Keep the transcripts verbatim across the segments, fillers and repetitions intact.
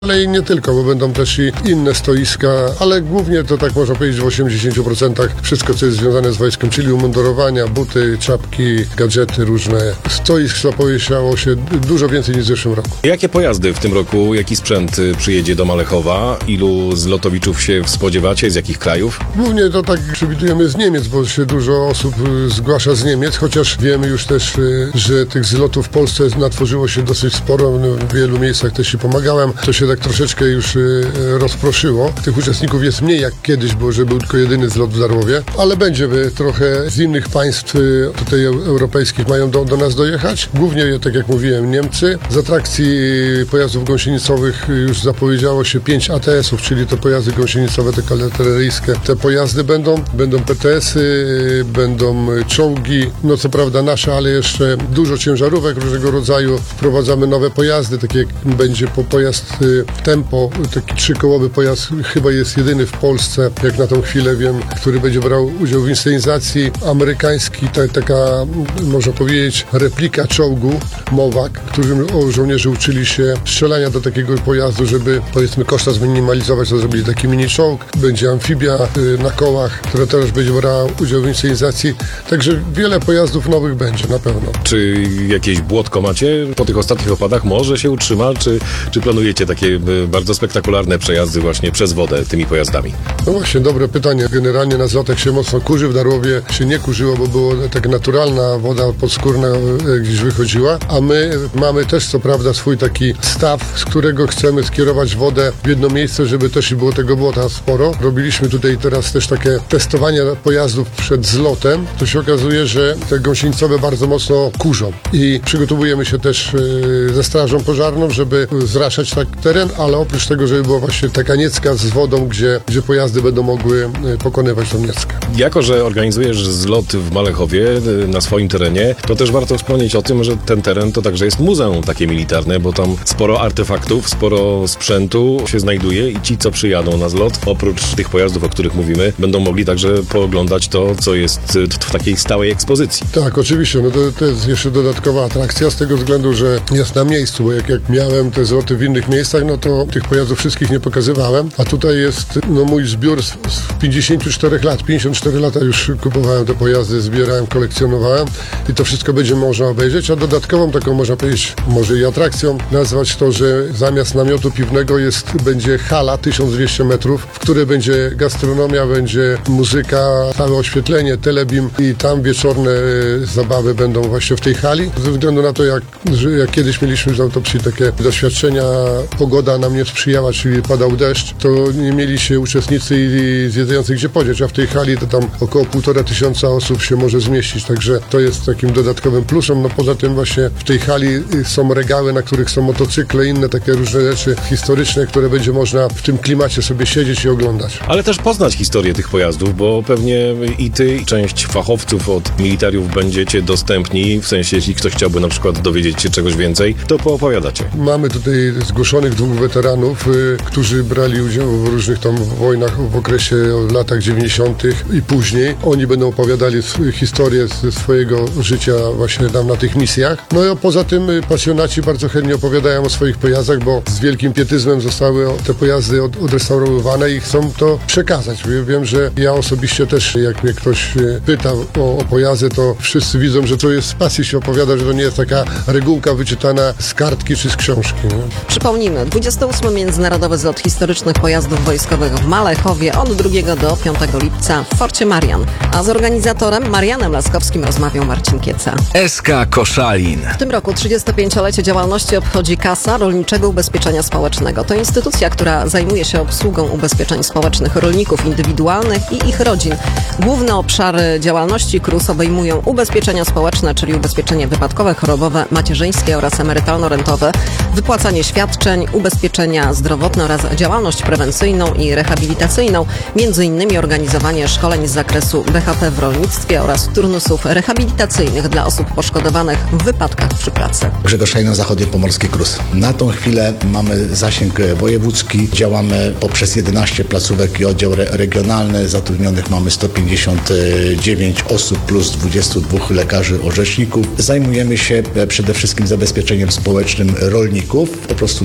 Ale i nie tylko, bo będą też i inne stoiska, ale głównie to tak można powiedzieć w osiemdziesięciu procentach wszystko, co jest związane z wojskiem, czyli umundurowania, buty, czapki, gadżety różne. Stoisk zapowiedziało się dużo więcej niż w zeszłym roku. Jakie pojazdy w tym roku, jaki sprzęt przyjedzie do Malechowa? Ilu zlotowiczów się spodziewacie? Z jakich krajów? Głównie to tak przewidujemy z Niemiec, bo się dużo osób zgłasza z Niemiec, chociaż wiemy już też, że tych zlotów w Polsce natworzyło się dosyć sporo. W wielu miejscach też się pomagałem. To się tak troszeczkę już rozproszyło. Tych uczestników jest mniej jak kiedyś, bo że był tylko jedyny zlot w Darłowie, ale będzie trochę z innych państw tutaj europejskich mają do, do nas dojechać. Głównie, tak jak mówiłem, Niemcy. Z atrakcji pojazdów gąsienicowych już zapowiedziało się pięć A T S ów, czyli to pojazdy gąsienicowe, te kalateryjskie. Te pojazdy będą, będą P T S y, będą czołgi, no co prawda nasze, ale jeszcze dużo ciężarówek różnego rodzaju. Wprowadzamy nowe pojazdy, takie jak będzie po pojazd y, Tempo, taki trzykołowy pojazd, chyba jest jedyny w Polsce, jak na tą chwilę wiem, który będzie brał udział w inscenizacji. Amerykański, ta, taka, można powiedzieć, replika czołgu Mowak, którym żołnierze uczyli się strzelania do takiego pojazdu, żeby, powiedzmy, koszta zminimalizować, to zrobili taki mini czołg. Będzie amfibia y, na kołach, która też będzie brała udział w inscenizacji. Także wiele pojazdów nowych będzie, na pewno. Czy jakieś błotko macie po tych ostatnich opadach? Może się utrzyma? Czy, czy planujecie takie bardzo spektakularne przejazdy właśnie przez wodę tymi pojazdami? No właśnie, dobre pytanie. Generalnie na zlotach się mocno kurzy, w Darłowie się nie kurzyło, bo było tak naturalna woda podskórna gdzieś wychodziła, a my mamy też co prawda swój taki staw, z którego chcemy skierować wodę w jedno miejsce, żeby też i było tego błota sporo. Robiliśmy tutaj teraz też takie testowania pojazdów przed zlotem. To się okazuje, że te gąsienicowe bardzo mocno kurzą i przygotowujemy się też ze strażą pożarną, żeby zraszać tak teren, ale oprócz tego, żeby była właśnie taka niecka z wodą, gdzie, gdzie pojazdy będą mogły pokonywać tą nieckę. Jako że organizujesz zlot w Malechowie na swoim terenie, to też warto wspomnieć o tym, że ten teren to także jest muzeum takie militarne, bo tam sporo artefaktów, sporo sprzętu się znajduje i ci, co przyjadą na zlot, oprócz tych pojazdów, o których mówimy, będą mogli także pooglądać to, co jest w takiej stałej ekspozycji. Tak, oczywiście. No to, to jest jeszcze dodatkowa atrakcja z tego względu, że jest na miejscu, bo jak, jak miałem te zloty w innych miejscach, no to tych pojazdów wszystkich nie pokazywałem, a tutaj jest no, mój zbiór z, z pięćdziesięciu czterech lat. pięćdziesiąt cztery lata już kupowałem te pojazdy, zbierałem, kolekcjonowałem i to wszystko będzie można obejrzeć, a dodatkową taką, można powiedzieć, może i atrakcją nazwać to, że zamiast namiotu piwnego jest, będzie hala tysiąc dwieście metrów, w której będzie gastronomia, będzie muzyka, całe oświetlenie, telebim i tam wieczorne zabawy będą właśnie w tej hali. Ze względu na to, jak, że jak kiedyś mieliśmy z autopsji takie doświadczenia, pogoda nam nie sprzyjała, czyli padał deszcz, to nie mieli się uczestnicy i zwiedzający gdzie podzieć, a w tej hali to tam około półtora tysiąca osób się może zmieścić, także to jest takim dodatkowym plusem. No poza tym właśnie w tej hali są regały, na których są motocykle, inne takie różne rzeczy historyczne, które będzie można w tym klimacie sobie siedzieć i oglądać. Ale też poznać historię tych pojazdów, bo pewnie i ty, i część fachowców od militariów będziecie dostępni, w sensie jeśli ktoś chciałby na przykład dowiedzieć się czegoś więcej, to poopowiadacie. Mamy tutaj zgłoszonych dwóch weteranów, y, którzy brali udział w różnych tam wojnach w okresie w latach dziewięćdziesiątych i później. Oni będą opowiadali historię ze swojego życia właśnie tam na tych misjach. No i poza tym y, pasjonaci bardzo chętnie opowiadają o swoich pojazdach, bo z wielkim pietyzmem zostały te pojazdy od, odrestaurowane i chcą to przekazać. Wiem, że ja osobiście też, jak mnie ktoś y, pyta o, o pojazdy, to wszyscy widzą, że to jest z pasji się opowiada, że to nie jest taka regułka wyczytana z kartki czy z książki. Nie? Przypomnijmy, dwudziesty ósmy Międzynarodowy Zlot Historycznych Pojazdów Wojskowych w Malechowie od drugiego do piątego lipca w Forcie Marian. A z organizatorem Marianem Laskowskim rozmawiał Marcin Kieca. S K Koszalin. W tym roku trzydziestopięciolecie działalności obchodzi Kasa Rolniczego Ubezpieczenia Społecznego. To instytucja, która zajmuje się obsługą ubezpieczeń społecznych rolników indywidualnych i ich rodzin. Główne obszary działalności K R U S obejmują ubezpieczenia społeczne, czyli ubezpieczenie wypadkowe, chorobowe, macierzyńskie oraz emerytalno-rentowe, wypłacanie świadczeń, ubezpieczenia zdrowotne oraz działalność prewencyjną i rehabilitacyjną, między innymi organizowanie szkoleń z zakresu B H P w rolnictwie oraz turnusów rehabilitacyjnych dla osób poszkodowanych w wypadkach przy pracy. Grzegorz Szajno, Zachodnie Pomorskie K R U S. Na tą chwilę mamy zasięg wojewódzki, działamy poprzez jedenaście placówek i oddział re- regionalny, zatrudnionych mamy sto pięćdziesiąt dziewięć osób plus dwudziestu dwóch lekarzy orzeczników. Zajmujemy się przede wszystkim zabezpieczeniem społecznym rolników. Po prostu naliczamy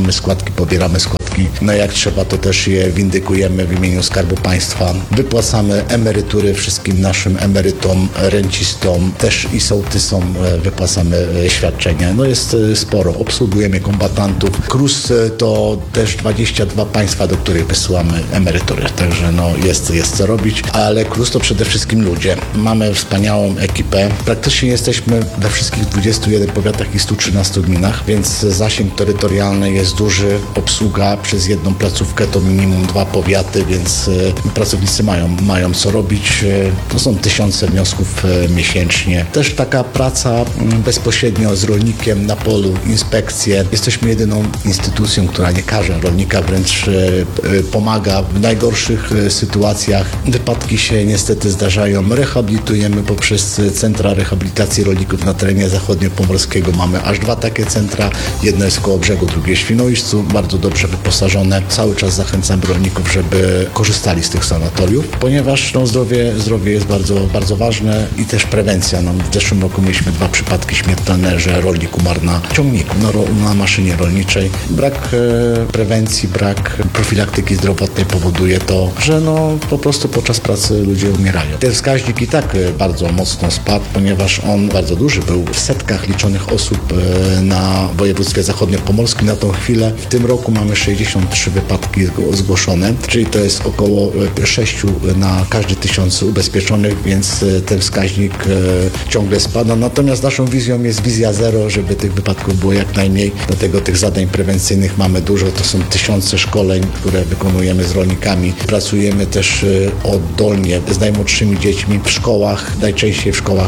mamy składki, pobieramy składki. No jak trzeba, to też je windykujemy w imieniu Skarbu Państwa. Wypłacamy emerytury wszystkim naszym emerytom, rencistom, też i sołtysom wypłacamy świadczenia. No jest sporo. Obsługujemy kombatantów. K R U S to też dwadzieścia dwa państwa, do których wysyłamy emerytury. Także no jest, jest co robić, ale K R U S to przede wszystkim ludzie. Mamy wspaniałą ekipę. Praktycznie jesteśmy we wszystkich dwudziestu jeden powiatach i stu trzynastu gminach, więc zasięg terytorialny jest duży. Obsługa przez jedną placówkę to minimum dwa powiaty, więc pracownicy mają, mają co robić. To są tysiące wniosków miesięcznie. Też taka praca bezpośrednio z rolnikiem na polu, inspekcje. Jesteśmy jedyną instytucją, która nie karze rolnika, wręcz pomaga w najgorszych sytuacjach. Wypadki się niestety zdarzają. Rehabilitujemy poprzez centra rehabilitacji rolników na terenie zachodniopomorskiego. Mamy aż dwa takie centra. Jedno jest koło brzegu, drugie w Świnoujściu. Bardzo dobrze wyposażone. Cały czas zachęcamy rolników, żeby korzystali z tych sanatoriów, ponieważ no, zdrowie, zdrowie jest bardzo, bardzo ważne i też prewencja. No, w zeszłym roku mieliśmy dwa przypadki śmiertelne, że rolnik umarł na ciągniku, na, ro, na maszynie rolniczej. Brak e, prewencji, brak profilaktyki zdrowotnej powoduje to, że no, po prostu podczas pracy ludzie umierają. Ten wskaźnik i tak bardzo mocno spadł, ponieważ on bardzo duży był. W setkach liczonych osób e, na województwie zachodniopomorskim na tą chwilę. W tym roku mamy sześćdziesiąt trzy wypadki zgłoszone, czyli to jest około sześciu na każdy tysiąc ubezpieczonych, więc ten wskaźnik ciągle spada. Natomiast naszą wizją jest wizja zero, żeby tych wypadków było jak najmniej. Dlatego tych zadań prewencyjnych mamy dużo. To są tysiące szkoleń, które wykonujemy z rolnikami. Pracujemy też oddolnie z najmłodszymi dziećmi w szkołach, najczęściej w szkołach